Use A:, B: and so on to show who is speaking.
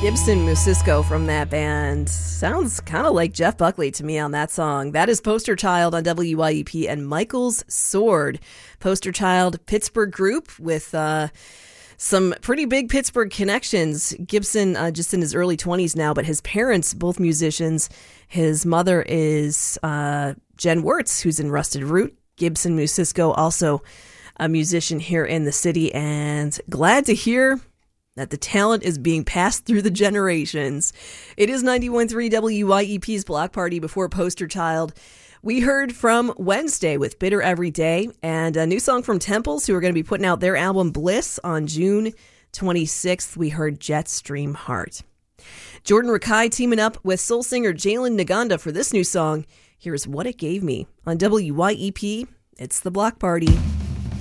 A: Gibson Musisco from that band. Sounds kind of like Jeff Buckley to me on that song. That is Poster Child on WYEP and Michael's Sword. Poster Child, Pittsburgh group with some pretty big Pittsburgh connections. Gibson just in his early 20s now, but his parents, both musicians. His mother is Jen Wertz, who's in Rusted Root. Gibson Musisco, also a musician here in the city, and glad to hear that the talent is being passed through the generations. It is 91.3 WYEP's Block Party. Before Poster Child, we heard from Wednesday with Bitter Every Day, and a new song from Temples, who are going to be putting out their album Bliss on June 26th. We heard Jetstream Heart. Jordan Rakai teaming up with soul singer Jalen Naganda for this new song. Here's What It Gave Me on WYEP. It's the Block Party.